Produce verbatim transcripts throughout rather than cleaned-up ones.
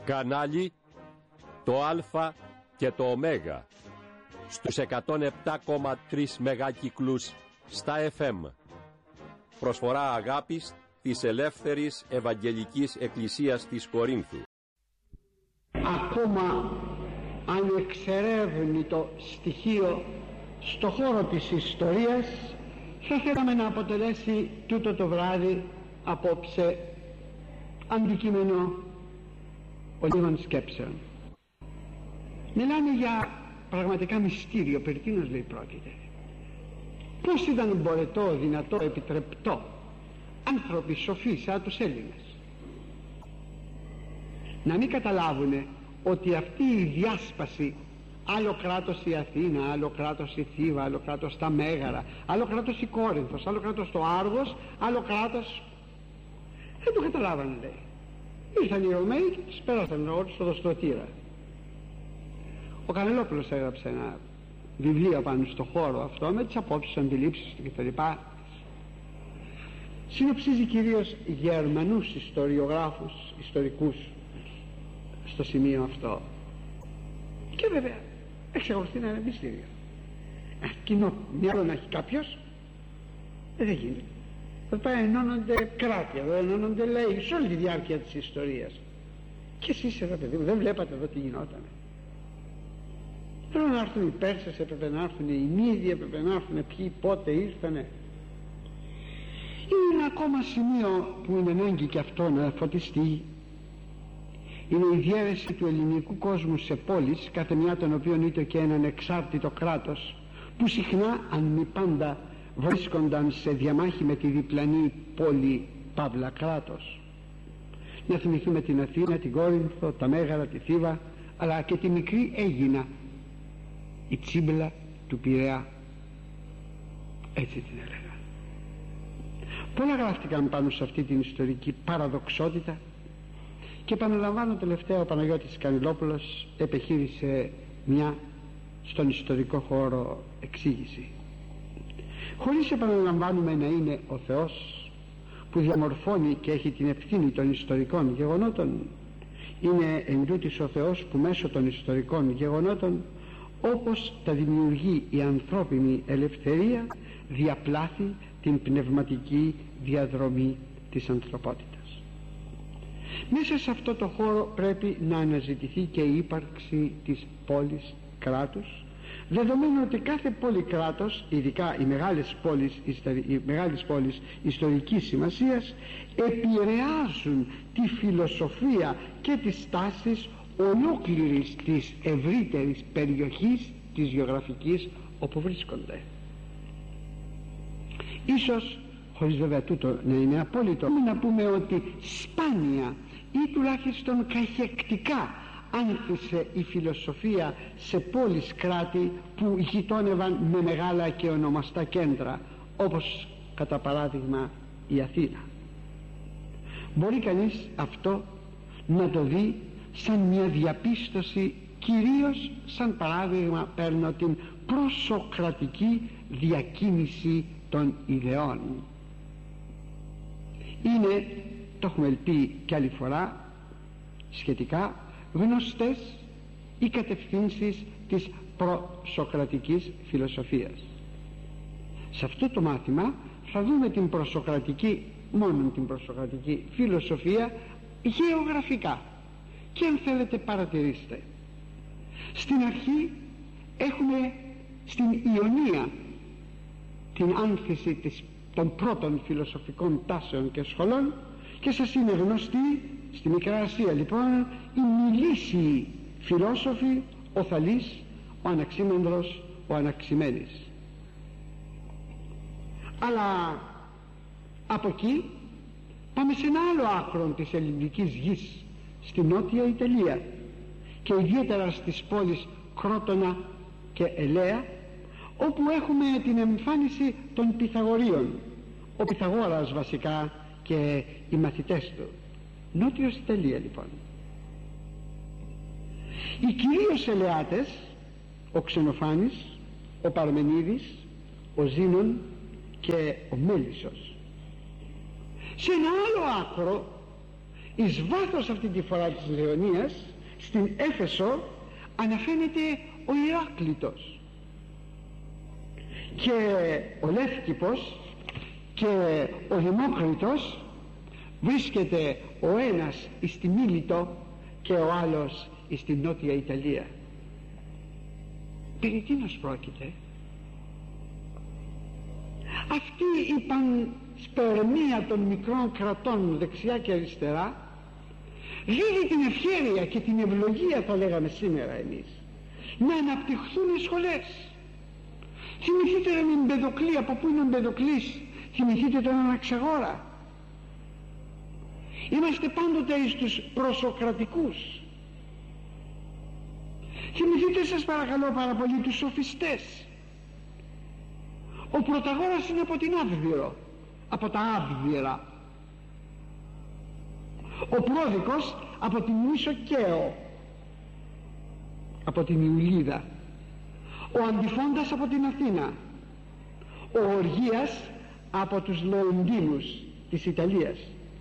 Κανάλι το Α και το Ω στους εκατόν επτά κόμμα τρία μεγάκυκλους στα εφ εμ. Προσφορά αγάπης της Ελεύθερης Ευαγγελικής Εκκλησίας της Κορίνθου. Ακόμα ανεξερεύνητο στοιχείο στο χώρο της ιστορίας θα θέλαμε να αποτελέσει τούτο το βράδυ απόψε αντικείμενο ολίγων σκέψεων. Μιλάμε για πραγματικά μυστήριο. Περί τίνος λέει πρόκειται? Πώς ήταν μπορετό, δυνατό, επιτρεπτό άνθρωποι σοφοί σαν τους Έλληνες να μην καταλάβουνε ότι αυτή η διάσπαση, άλλο κράτος η Αθήνα, άλλο κράτος η Θήβα, άλλο κράτος τα Μέγαρα, άλλο κράτος η Κόρινθος, άλλο κράτος το Άργος, άλλο κράτος, δεν το καταλάβανε λέει. Ήρθαν οι Ρωμαίοι και τους πέρασαν όλους στο Δοστρωτήρα. Ο Κανελόπουλος έγραψε ένα βιβλίο πάνω στο χώρο αυτό με τις απόψεις, αντιλήψεις του κτλ. Συνοψίζει κυρίως Γερμανούς ιστοριογράφους, ιστορικούς στο σημείο αυτό. Και βέβαια εξακολουθεί να είναι μυστήριο. Ένα κοινό μυαλό να έχει κάποιος, δεν γίνεται. Εδώ ενώνονται κράτη, εδώ ενώνονται λαοί σε όλη τη διάρκεια της ιστορίας. Και εσείς εδώ παιδί μου δεν βλέπατε εδώ τι γινόταν? Πρέπει να έρθουν οι Πέρσες, έπρεπε να έρθουν οι Μύδιοι, έπρεπε να έρθουν ποιοι πότε ήρθανε. Είναι ένα ακόμα σημείο που είναι ανάγκη και αυτό να φωτιστεί. Είναι η διαίρεση του ελληνικού κόσμου σε πόλεις, κάθε μια των οποίων είτε και έναν εξάρτητο κράτος, που συχνά αν μη πάντα βρίσκονταν σε διαμάχη με τη διπλανή πόλη παύλα κράτος. Να θυμηθούμε την Αθήνα, την Κόρινθο, τα Μέγαρα, τη Θήβα, αλλά και τη μικρή Αίγινα, η Τσίμπλα του Πειραιά, έτσι την έλεγα. Πολλά γράφτηκαν πάνω σε αυτή την ιστορική παραδοξότητα και επαναλαμβάνω τελευταία, ο Παναγιώτης Κανελόπουλος επεχείρησε μια στον ιστορικό χώρο εξήγηση, χωρίς επαναλαμβάνουμε να είναι ο Θεός που διαμορφώνει και έχει την ευθύνη των ιστορικών γεγονότων. Είναι εν τούτης ο Θεός που μέσω των ιστορικών γεγονότων, όπως τα δημιουργεί η ανθρώπινη ελευθερία, διαπλάθει την πνευματική διαδρομή της ανθρωπότητας. Μέσα σε αυτό το χώρο πρέπει να αναζητηθεί και η ύπαρξη της πόλης κράτους, δεδομένου ότι κάθε πόλη κράτος, ειδικά οι μεγάλες πόλεις, οι μεγάλες πόλεις ιστορικής σημασίας, επηρεάζουν τη φιλοσοφία και τις τάσεις ολόκληρης της ευρύτερης περιοχής της γεωγραφικής όπου βρίσκονται. Ίσως, χωρίς βέβαια τούτο να είναι απόλυτο, να πούμε ότι σπάνια ή τουλάχιστον καχεκτικά άνθησε η φιλοσοφία σε πόλεις κράτη που γειτόνευαν με μεγάλα και ονομαστά κέντρα, όπως κατά παράδειγμα η Αθήνα. Μπορεί κανείς αυτό να το δει σαν μια διαπίστωση, κυρίως σαν παράδειγμα παίρνω την προσοκρατική διακίνηση των ιδεών. Είναι, το έχουμε πει και άλλη φορά σχετικά, γνωστές οι κατευθύνσεις της προσοκρατικής φιλοσοφίας. Σε αυτό το μάθημα θα δούμε την προσοκρατική, μόνο την προσοκρατική φιλοσοφία γεωγραφικά, και αν θέλετε παρατηρήστε. Στην αρχή έχουμε στην Ιωνία την άνθηση της, των πρώτων φιλοσοφικών τάσεων και σχολών, και σας είναι γνωστή στη Μικρά Ασία λοιπόν οι Μιλήσιοι φιλόσοφοι, ο Θαλής, ο Αναξίμανδρος, ο Αναξιμένης. Αλλά από εκεί πάμε σε ένα άλλο άκρο της ελληνικής γης, στη Νότια Ιταλία, και ιδιαίτερα στις πόλεις Κρότονα και Ελαία, όπου έχουμε την εμφάνιση των Πυθαγορίων, ο Πυθαγόρας βασικά και οι μαθητές του. Νότιος Ιταλία λοιπόν. Οι κυρίως ελαιάτες, ο Ξενοφάνης, ο Παρμενίδης, ο Ζήνων και ο Μέλισσος. Σε ένα άλλο άκρο εις βάθος αυτή τη φορά της Λεωνίας, στην Έφεσο αναφαίνεται ο Ηράκλειτος και ο Λεύκηπος και ο Δημόκριτος βρίσκεται ο ένας στη Μίλητο και ο άλλος στη Νότια Ιταλία. Περί τίνος πρόκειται? Αυτή η πανσπερμία των μικρών κρατών δεξιά και αριστερά δίδει την ευχέρεια και την ευλογία, θα λέγαμε σήμερα εμείς, να αναπτυχθούν οι σχολές. Θυμηθείτε τον Εμπεδοκλή. Από πού είναι ο Εμπεδοκλής? Θυμηθείτε τον Αναξαγόρα. Είμαστε πάντοτε εις τους προσοκρατικούς. Θυμηθείτε σας παρακαλώ πάρα πολύ τους σοφιστές. Ο Πρωταγόρας είναι από την Άββυρο, από τα Άββυρα. Ο Πρόδικος από την Μισοκαίο, από την Ιουλίδα. Ο Αντιφόντας από την Αθήνα. Ο Οργίας από τους Λεοντίνους της Ιταλίας.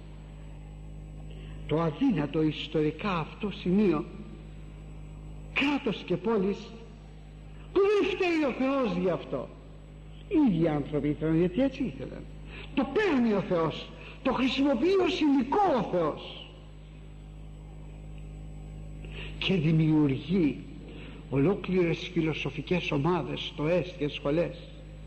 Το αδύνατο ιστορικά αυτό σημείο, κράτος και πόλης, που δεν φταίει ο Θεός γι' αυτό. Οι ίδιοι άνθρωποι ήθελαν, γιατί έτσι ήθελαν. Το παίρνει ο Θεός, το χρησιμοποιεί ως υλικό ο Θεός και δημιουργεί ολόκληρες φιλοσοφικές ομάδες, στοές και σχολές.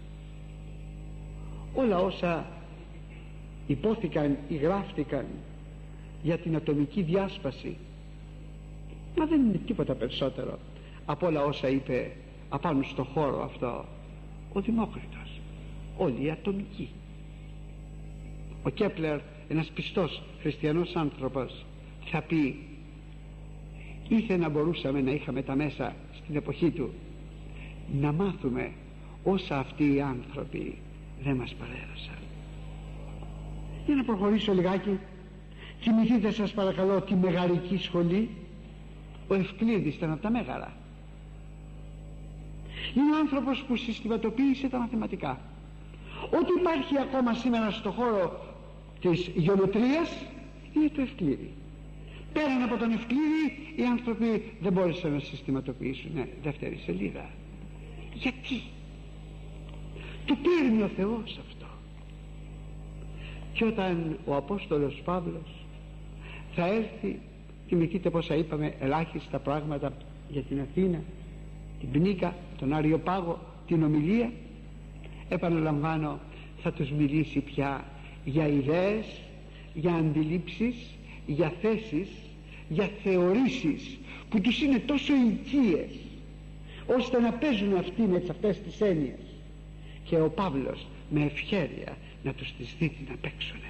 Όλα όσα υπόθηκαν ή γράφτηκαν για την ατομική διάσπαση, μα δεν είναι τίποτα περισσότερο από όλα όσα είπε απάνω στο χώρο αυτό ο Δημόκριτος. Όλοι οι ατομικοί. Ο Κέπλερ, ένας πιστός χριστιανός άνθρωπος, θα πει, ήθε να μπορούσαμε να είχαμε τα μέσα στην εποχή του να μάθουμε όσα αυτοί οι άνθρωποι δεν μας παρέδωσαν. Για να προχωρήσω λιγάκι, θυμηθείτε σας παρακαλώ τη μεγαρική σχολή. Ο Ευκλήδης ήταν από τα μέγαρα. Είναι ο άνθρωπος που συστηματοποίησε τα μαθηματικά. Ό,τι υπάρχει ακόμα σήμερα στο χώρο της γεωμετρίας είναι το Ευκλήδη. Πέραν από τον Ευκλήδη οι άνθρωποι δεν μπόρεσαν να συστηματοποιήσουν. Ναι, δεύτερη σελίδα. Γιατί? Το παίρνει ο Θεός αυτό. Και όταν ο Απόστολος Παύλος θα έρθει, θυμηθείτε πόσα είπαμε, ελάχιστα πράγματα για την Αθήνα, την Πνίκα, τον Άριο Πάγο, την ομιλία, επαναλαμβάνω, θα τους μιλήσει πια για ιδέες, για αντιλήψεις, για θέσεις, για θεωρήσεις που τους είναι τόσο οικίες ώστε να παίζουν αυτοί με αυτές τις έννοιες, και ο Παύλος με ευχέρεια να τους τις δείχνει να παίξουνε.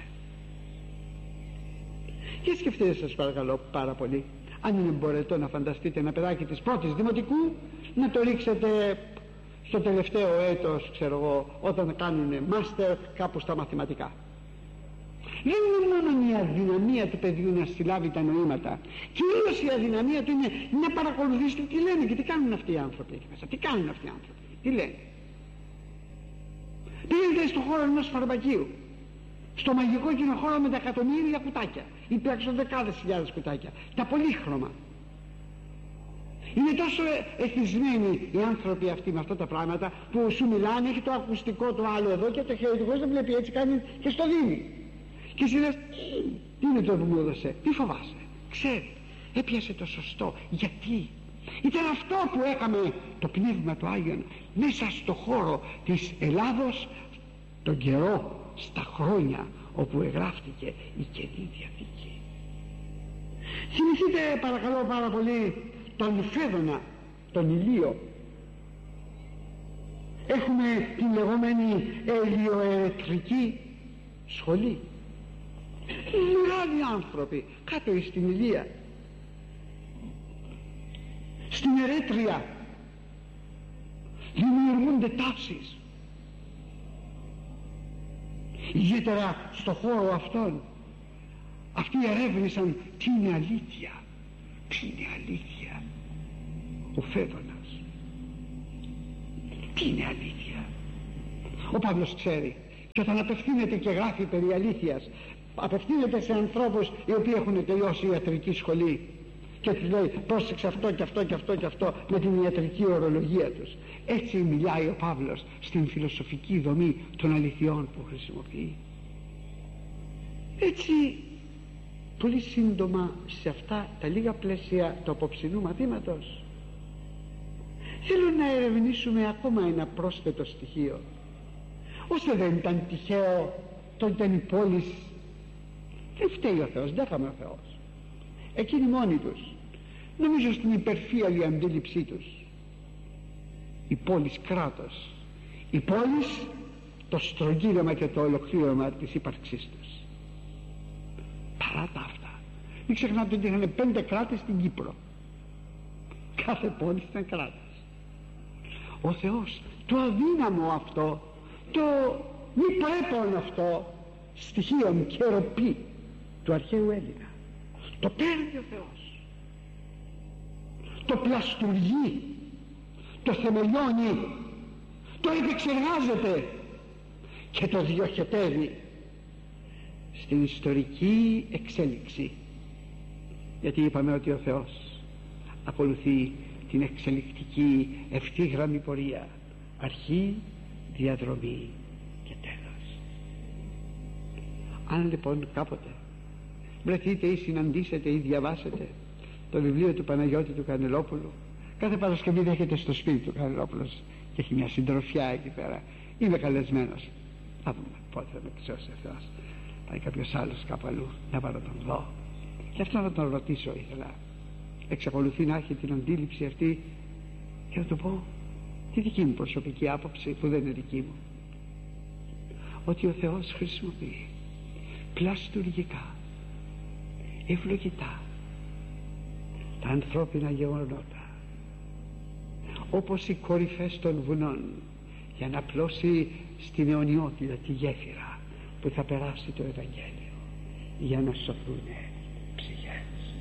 Και σκεφτείτε σας παρακαλώ πάρα πολύ, αν είναι μπορετό να φανταστείτε ένα παιδάκι της πρώτης δημοτικού να το ρίξετε στο τελευταίο έτος, ξέρω εγώ, όταν κάνουν μάστερ κάπου στα μαθηματικά. Δεν είναι μόνο η αδυναμία του παιδιού να συλλάβει τα νοήματα, κυρίως η αδυναμία του είναι να παρακολουθήσετε τι λένε και τι κάνουν αυτοί οι άνθρωποι εκεί μέσα. Τι κάνουν αυτοί οι άνθρωποι, τι λένε. Πήγαινε στον χώρο ενός φαρμακείου, στο μαγικό κοινό χώρο με τα εκατομμύρια κουτάκια, υπήρξαν δεκάδες χιλιάδες κουτάκια, τα πολύχρωμα. Είναι τόσο εθισμένοι οι άνθρωποι αυτοί με αυτά τα πράγματα που σου μιλάνε, έχει το ακουστικό το άλλο εδώ και το χειροτικό δεν βλέπει, έτσι κάνει και στο δίνει. Και εσύ λες, τι είναι το που μου έδωσε, τι φοβάσαι? Ξέρει, έπιασε το σωστό. Γιατί? Ήταν αυτό που έκαμε το Πνεύμα του Άγιον μέσα στο χώρο της Ελλάδος τον καιρό, στα χρόνια όπου εγγράφτηκε η Καινή Διαθήκη. Θυμηθείτε παρακαλώ πάρα πολύ τον Φέδωνα, τον Ηλίο. Έχουμε την λεγόμενη ελιοερετρική σχολή. Μεγάλοι άνθρωποι κάτω στην Ηλία, στην Ερέτρια δημιουργούνται τάσεις. Ιδιαίτερα στο χώρο αυτόν αυτοί ερεύνησαν τι είναι αλήθεια, τι είναι αλήθεια. Ο Φέδωνας, τι είναι αλήθεια? Ο Παύλος ξέρει, και όταν απευθύνεται και γράφει περί αλήθειας απευθύνεται σε ανθρώπους οι οποίοι έχουν τελειώσει ιατρική σχολή και τους λέει πρόσεξε αυτό και αυτό και αυτό και αυτό με την ιατρική ορολογία τους. Έτσι μιλάει ο Παύλος στην φιλοσοφική δομή των αληθιών που χρησιμοποιεί. Έτσι πολύ σύντομα σε αυτά τα λίγα πλαίσια του απόψινού μαθήματος θέλω να ερευνήσουμε ακόμα ένα πρόσθετο στοιχείο. Όσο δεν ήταν τυχαίο, τότε ήταν η πόλη, δεν φταίει ο Θεός, δεν είχαμε ο Θεός, εκείνοι μόνοι τους, νομίζω στην υπερφύαλη αντίληψή τους, η πόλης κράτος, η πόλης το στρογγύλωμα και το ολοκλήρωμα της ύπαρξής τους. Παρά τα αυτά, μην ξεχνάτε ότι είχαν πέντε κράτες στην Κύπρο, κάθε πόλη ήταν κράτος. Ο Θεός το αδύναμο αυτό, το μη πρέπον αυτό στοιχείο και ροπή του αρχαίου Έλληνα το παίρνει ο Θεός, το πλαστουργεί, το θεμελιώνει, το επεξεργάζεται και το διοχετεύει στην ιστορική εξέλιξη, γιατί είπαμε ότι ο Θεός ακολουθεί την εξελικτική ευθύγραμμη πορεία, αρχή, διαδρομή και τέλος. Αν λοιπόν κάποτε βρεθείτε ή συναντήσετε ή διαβάσετε το βιβλίο του Παναγιώτη του Κανελόπουλου, κάθε Παρασκευή δέχεται στο σπίτι του Κανελόπουλος και έχει μια συντροφιά εκεί πέρα, είμαι καλεσμένος, θα δούμε πότε θα με ξώσει ο Θεός, πάει κάποιος άλλος κάπου αλλού, να πάρω τον δω και αυτό να τον ρωτήσω ήθελα. Εξακολουθεί να έχει την αντίληψη αυτή και να του πω τη δική μου προσωπική άποψη που δεν είναι δική μου, ότι ο Θεός χρησιμοποιεί πλαστουργικά, ευλογητά τα ανθρώπινα γεγονότα όπως οι κορυφές των βουνών για να πλώσει στην αιωνιότητα τη γέφυρα που θα περάσει το Ευαγγέλιο για να σωθούν ψυχές.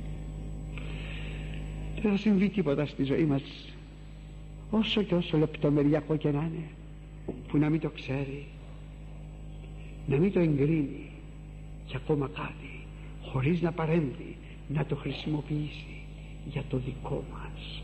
Δεν θα συμβεί τίποτα στη ζωή μας, όσο και όσο λεπτομεριακό και να είναι, που να μην το ξέρει, να μην το εγκρίνει και ακόμα κάτι χωρίς να παρέμβει να το χρησιμοποιήσει για το δικό μας